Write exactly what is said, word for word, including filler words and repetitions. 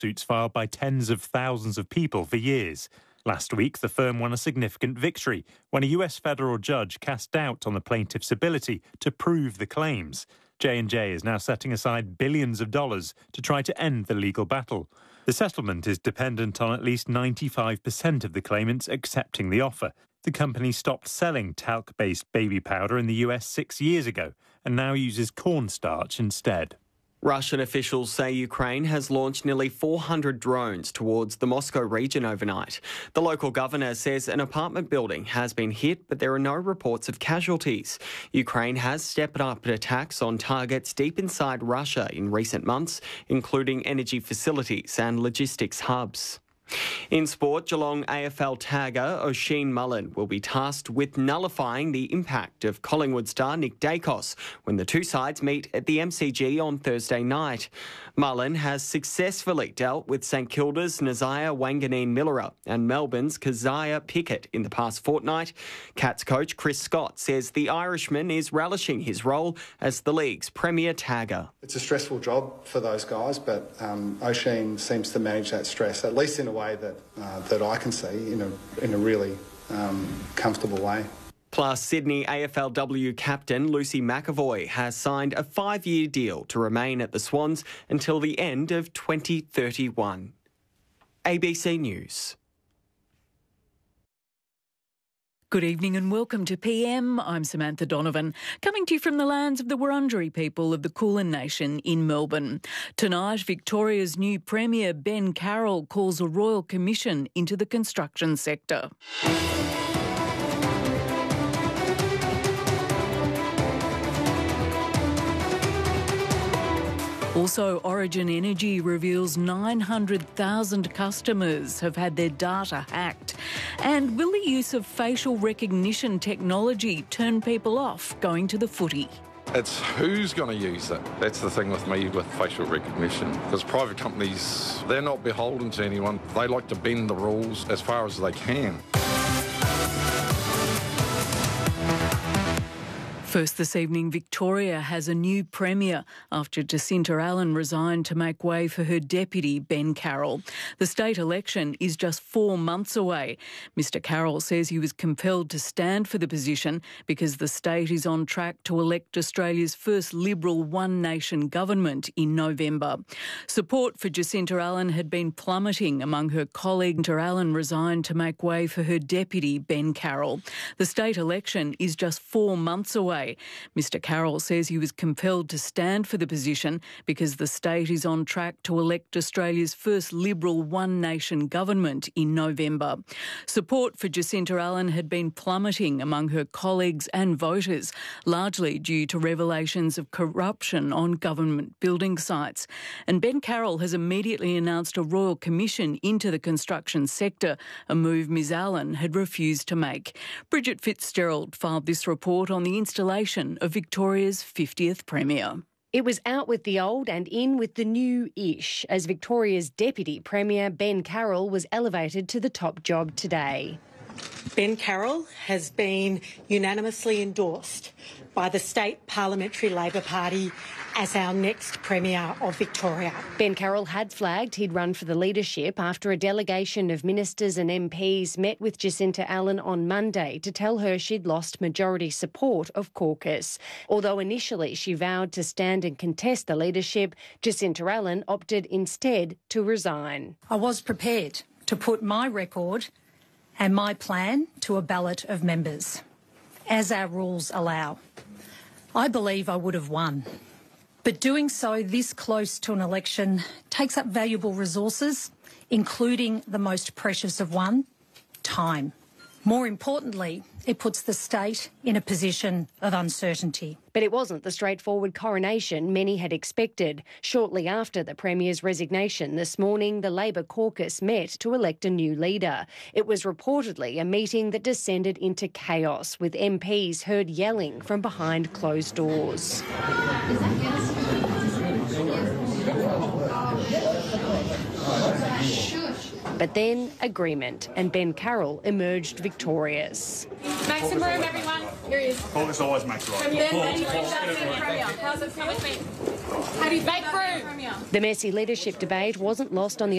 lawsuits filed by tens of thousands of people for years. Last week, the firm won a significant victory when a U S federal judge cast doubt on the plaintiff's ability to prove the claims. J and J is now setting aside billions of dollars to try to end the legal battle. The settlement is dependent on at least ninety-five percent of the claimants accepting the offer. The company stopped selling talc-based baby powder in the U S six years ago and now uses cornstarch instead. Russian officials say Ukraine has launched nearly four hundred drones towards the Moscow region overnight. The local governor says an apartment building has been hit, but there are no reports of casualties. Ukraine has stepped up attacks on targets deep inside Russia in recent months, including energy facilities and logistics hubs. In sport, Geelong A F L tagger Oisin Mullin will be tasked with nullifying the impact of Collingwood star Nick Dacos when the two sides meet at the M C G on Thursday night. Mullin has successfully dealt with St Kilda's Nazaya Wanganeen-Millera and Melbourne's Keziah Pickett in the past fortnight. Cats coach Chris Scott says the Irishman is relishing his role as the league's premier tagger. It's a stressful job for those guys, but um, Oisin seems to manage that stress, at least in a way that uh, that I can see, in a in a really um, comfortable way. Plus, Sydney A F L W captain Lucy McAvoy has signed a five-year deal to remain at the Swans until the end of twenty thirty-one. A B C News. Good evening and welcome to P M. I'm Samantha Donovan, coming to you from the lands of the Wurundjeri people of the Kulin Nation in Melbourne. Tonight, Victoria's new Premier Ben Carroll calls a royal commission into the construction sector. Also, Origin Energy reveals nine hundred thousand customers have had their data hacked. And will the use of facial recognition technology turn people off going to the footy? It's who's going to use it. That's the thing with me with facial recognition. Because private companies, they're not beholden to anyone. They like to bend the rules as far as they can. First this evening, Victoria has a new Premier after Jacinta Allen resigned to make way for her deputy, Ben Carroll. The state election is just four months away. Mister Carroll says he was compelled to stand for the position because the state is on track to elect Australia's first Liberal One Nation government in November. Support for Jacinta Allen had been plummeting among her colleagues. Jacinta Allen resigned to make way for her deputy, Ben Carroll. The state election is just four months away. Mister Carroll says he was compelled to stand for the position because the state is on track to elect Australia's first Liberal One Nation government in November. Support for Jacinta Allen had been plummeting among her colleagues and voters, largely due to revelations of corruption on government building sites. And Ben Carroll has immediately announced a royal commission into the construction sector, a move Ms Allen had refused to make. Bridget Fitzgerald filed this report on the installation of Victoria's fiftieth Premier. It was out with the old and in with the new-ish as Victoria's Deputy Premier Ben Carroll was elevated to the top job today. Ben Carroll has been unanimously endorsed by the State Parliamentary Labor Party as our next Premier of Victoria. Ben Carroll had flagged he'd run for the leadership after a delegation of ministers and M Ps met with Jacinta Allen on Monday to tell her she'd lost majority support of caucus. Although initially she vowed to stand and contest the leadership, Jacinta Allen opted instead to resign. I was prepared to put my record and my plan to a ballot of members, as our rules allow. I believe I would have won. But doing so this close to an election takes up valuable resources, including the most precious of one, time. More importantly, it puts the state in a position of uncertainty. But it wasn't the straightforward coronation many had expected. Shortly after the Premier's resignation this morning, the Labor caucus met to elect a new leader. It was reportedly a meeting that descended into chaos, with M Ps heard yelling from behind closed doors. But then agreement, and Ben Carroll emerged victorious. Make some room, everyone. Here he is. Caucus always makes right. Premier, how do you feel about being Premier? How's it feel? How do you make The messy leadership debate wasn't lost on the